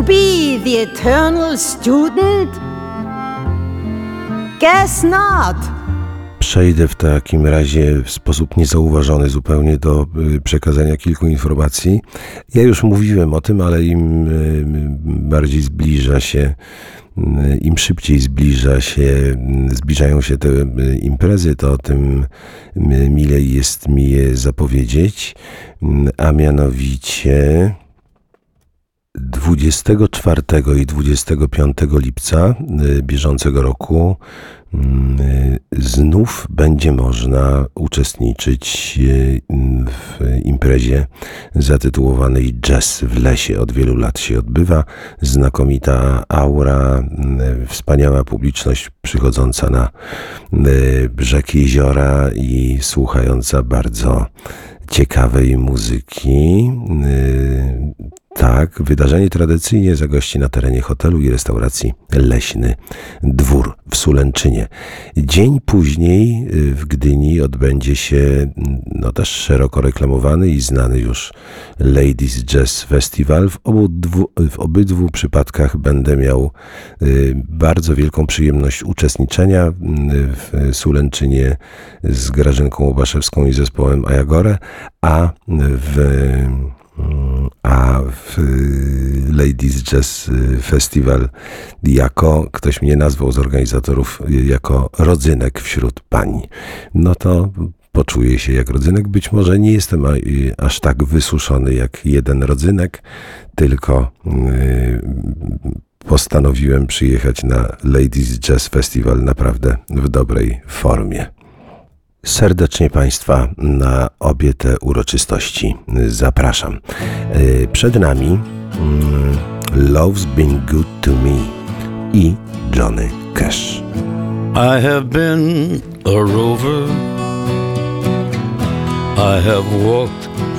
be the eternal student? Guess not. Przejdę w takim razie w sposób niezauważony zupełnie do przekazania kilku informacji. Ja już mówiłem o tym, ale im bardziej zbliża się, im szybciej zbliżają się te imprezy, to tym milej jest mi je zapowiedzieć, a mianowicie 24 i 25 lipca bieżącego roku znów będzie można uczestniczyć w imprezie zatytułowanej Jazz w lesie. Od wielu lat się odbywa. Znakomita aura, wspaniała publiczność przychodząca na brzeg jeziora i słuchająca bardzo ciekawej muzyki. Tak, wydarzenie tradycyjnie zagości na terenie hotelu i restauracji Leśny Dwór w Sulęczynie. Dzień później w Gdyni odbędzie się też szeroko reklamowany i znany już Ladies Jazz Festival. W obydwu przypadkach będę miał bardzo wielką przyjemność uczestniczenia w Sulęczynie z Grażynką Łobaszewską i zespołem Ajagore, a w Ladies Jazz Festival ktoś mnie nazwał z organizatorów jako rodzynek wśród pań. No to poczuję się jak rodzynek. Być może nie jestem aż tak wysuszony jak jeden rodzynek, tylko postanowiłem przyjechać na Ladies Jazz Festival naprawdę w dobrej formie. Serdecznie Państwa na obie te uroczystości zapraszam. Przed nami Love's Been Good to Me i Johnny Cash. I have been a rover. I have walked